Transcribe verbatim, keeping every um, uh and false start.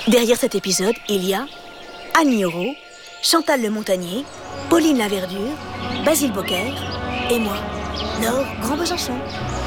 Derrière cet épisode, il y a Annie Oro, Chantal Le Montagnier, Pauline Laverdure, Basile Bocquer et moi, Laure Grand Besançon.